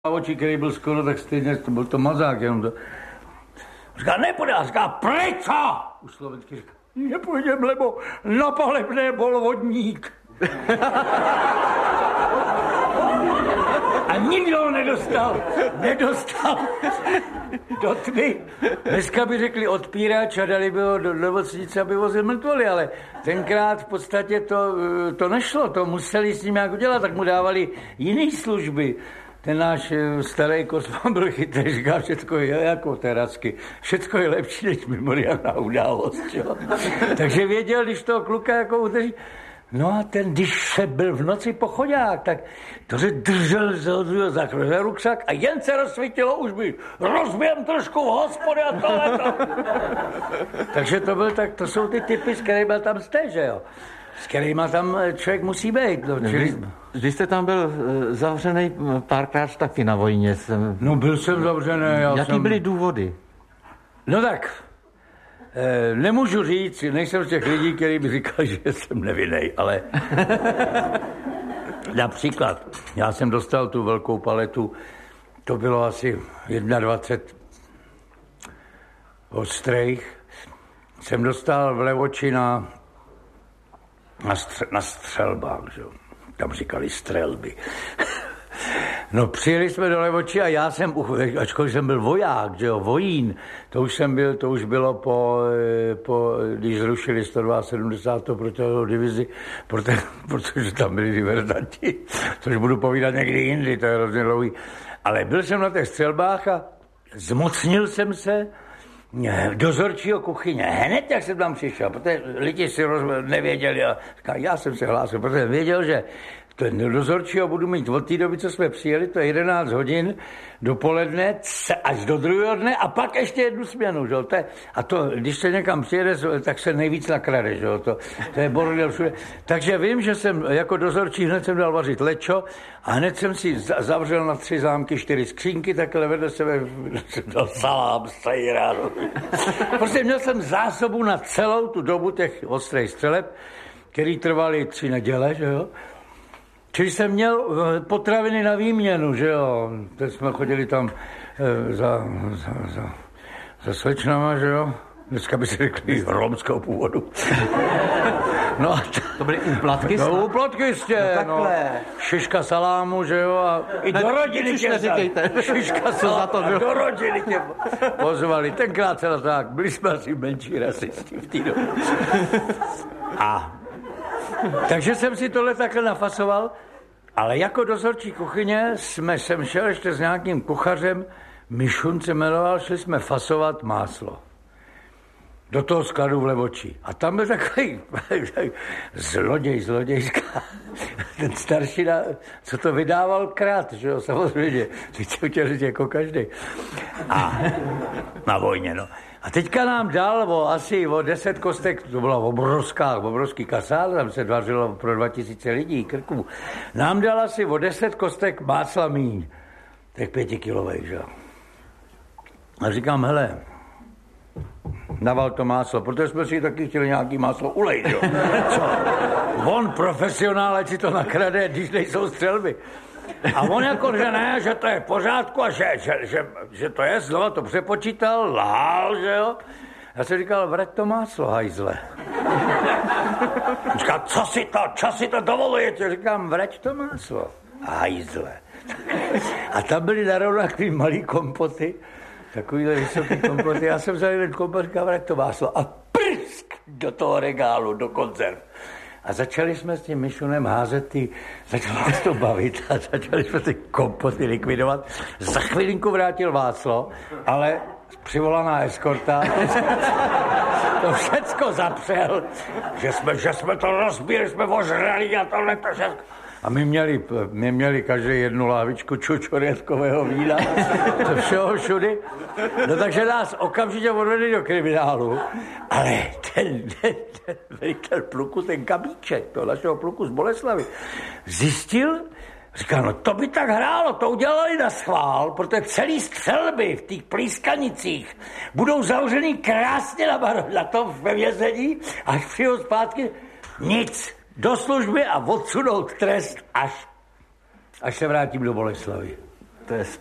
oči, který byl skoro tak stejně, to byl to mazák, jenom to. Říká, nepůjde, a říká, pryč, už slovensky říká, nepůjdem, lebo na palebné bol vodník. A nikdo ho nedostal do tmy. Dneska by řekli odpírač a dali by ho do nemocnice, aby vozil mrtvoly, ale tenkrát v podstatě to nešlo, to museli s ním nějak udělat, tak mu dávali jiné služby. Ten náš starý Kosman byl chytrý, říká, všecko je jako terasky, všecko je lepší než mimoriadná událost. Jo? Takže věděl, když toho kluka jako udeří. No a ten, když se byl v noci pochodák, tak to se držel za ruksak a jen se rozsvítilo, už by rozběm trošku v hospodě a tohleto. Takže to byl tak, to jsou ty typy, s kterými tam jste, že jo? S kterýma tam člověk musí být. No, Když jste tam byl zavřený párkrát taky na vojně. No byl jsem zavřený. Jaký byly důvody? No tak, nemůžu říct, nejsem z těch lidí, který by říkal, že jsem nevinnej, ale například, já jsem dostal tu velkou paletu, to bylo asi 21 ostrejch, jsem dostal v Levoči na střelbách, že? Tam říkali střelby. No přijeli jsme do Levoči a já jsem, ačkoliv jsem byl voják, že jo, vojín, to už bylo po když zrušili 172. protiletovou divizi, protože tam byli diverzanti, což budu povídat někdy jindy, to je hrozně dlouhý. Ale byl jsem na těch střelbách a zmocnil jsem se dozorčího kuchyně. Hned, jak jsem tam přišel, protože lidi si nevěděli a já jsem se hlásil, protože věděl, že ten dozorčího budu mít od té doby, co jsme přijeli, to je 11 hodin dopoledne až do druhého dne a pak ještě jednu směnu. Že? A to, když se někam přijede, tak se nejvíc nakrade. Že? To je bordel všude. Takže vím, že jsem jako dozorčí hned jsem dal vařit lečo a hned jsem si zavřel na 3 zámky 4 skřínky, takhle vedle sebe jsem dal salám, sejra. Prostě měl jsem zásobu na celou tu dobu těch ostrých střeleb, který trvaly 3 neděle, že jo. Čili jsem měl potraviny na výměnu, že jo. Teď jsme chodili tam za slečnama, že jo. Dneska by se řekli romského původu. No to byly úplatky? No úplatky jistě, no. Šiška salámu, že jo. A i do rodiny tě šiška salámu, do rodiny tě pozvali. Tenkrát se tak, byli jsme asi menší rasisti v té době. Takže jsem si tohle takhle nafasoval, ale jako dozorčí kuchyně jsem šel ještě s nějakým kuchařem, Mišun se jmenoval, šli jsme fasovat máslo. Do toho skladu v Levoči. A tam byl takový zlodějská. Ten starší, co to vydával krát, že jo, samozřejmě. Chtěl říct jako každý. A na vojně, no. A teďka nám dal asi o 10 kostek, to byla obrovský kasál, tam se vařilo pro 2000 lidí, krků. Nám dal asi o 10 kostek másla míň, těch 5kilových, že jo. A říkám, hele, naval to máslo, protože jsme si taky chtěli nějaký máslo ulejt, jo. Co? On profesionál, ať si to nakrade, když nejsou střelby. A on jako, že ne, že to je v pořádku a že to je, znova to přepočítal, lhal, že jo. Já jsem říkal, vrať to máslo, hajzle. Říkal, co si to dovolujete? Říkám, vrať to máslo, hajzle. A tam byly narovna takový malý kompoty, takovýhle vysoký kompoty. Já jsem vzal jeden kompot, říkal, vrať to máslo a prsk do toho regálu, do konzerv. A začali jsme s tím Mišunem házet začali jsme to bavit a začali jsme ty kompoty likvidovat. Za chvilinku vrátil Václo, ale přivolaná eskorta to všecko zapřel, že jsme to rozbili, jsme ožrali a tohle to všechno. A my měli každý jednu lávičku čučorětkového vína, to všeho všudy. No takže nás okamžitě odvedli do kriminálu, ale ten velitel pluku, ten Kabíček, toho našeho pluku z Boleslavy, zjistil, říkal, no to by tak hrálo, to udělali na schvál, protože celý střelby v těch plískanicích budou zavřený krásně na tom ve vězení, až přijou zpátky, nic. Do služby a odsunout trest, až se vrátím do Boleslavy. To je